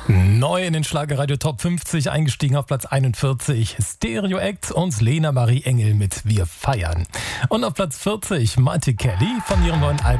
Neu in den Schlagerradio Top 50 eingestiegen auf Platz 41. Stereo Act und Lena Marie Engel mit Wir feiern. Und auf Platz 40 Marty Kelly von ihrem neuen Album